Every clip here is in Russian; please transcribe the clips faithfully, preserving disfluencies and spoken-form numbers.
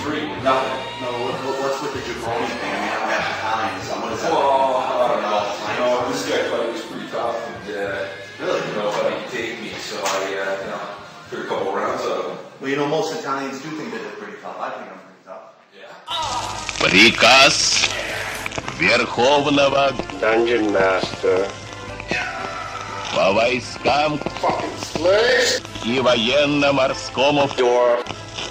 free? Nothing. No, what, what's with the jabroni thing? I mean, I'm half Italian, so what is that? Well, I don't know. I know this guy thought he was pretty tough, and uh, Really? you know, thought he'd take me, so I, uh, you know, took a couple rounds out of him. Well, you know, most Italians do think that they're pretty tough. I think I'm pretty tough. Yeah. Приказ Верховного Dungeon Master. по войскам и военно-морскому Door.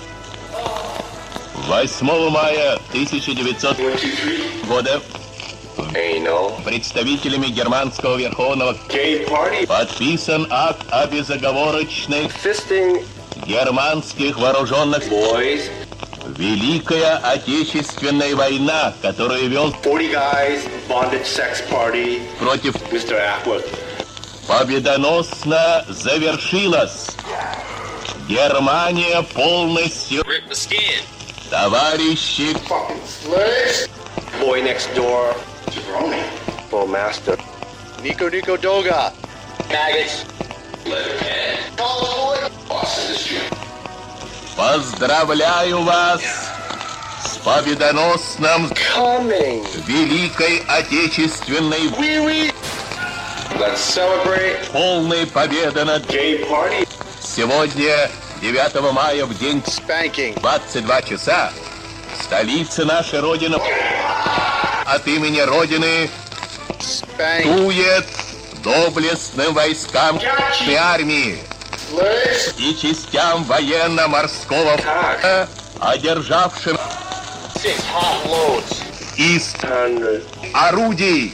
восьмого мая тысяча девятьсотого года Anal. представителями германского верховного Gay party. подписан акт о безоговорочной Fisting германских вооруженных boys. Великая Отечественная война, которую вел forty guys. Bondage sex party. против Mister Atwood. победоносно завершилась. Германия полностью, Rip the skin. товарищи, Fucking slaves. Boy next door. Jabroni. Full master. Nico Nico Doga. Maggots. Letterhead. Boss of this shit. поздравляю вас с победоносным Coming. Великой Отечественной Wee wee. Let's celebrate. полной победы над Gay party. сегодня, девятого мая, в день Spanking. двадцать два часа, столица нашей Родины от имени Родины Spank. тует доблестным войскам и армии Slaves. и частям военно-морского флота, одержавшим Six hot loads. из Hundred. орудий.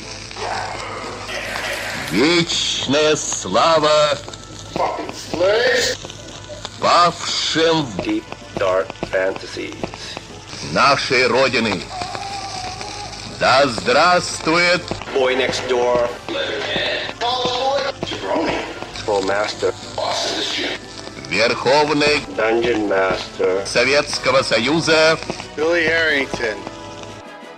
Вечная слава Fucking slaves. павшим в Deep dark fantasies. нашей Родины. Да здравствует Boy next door. Letterhead. Jabroni. Full master. Boss of this shit. Верховный Dungeon master. Советского Союза Billy Harrington.